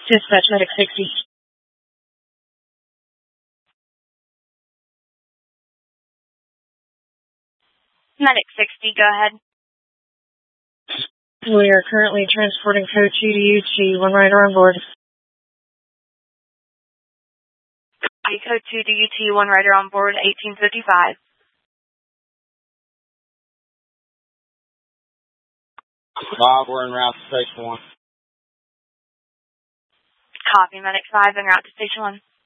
Dispatch Medic 60. Medic 60, go ahead. We are currently transporting code 2 to UT, one rider on board. Code 2 to UT, one rider on board, 1855. Bob, we're en route to Station 1. Copy, Medic 5, en route to Station 1.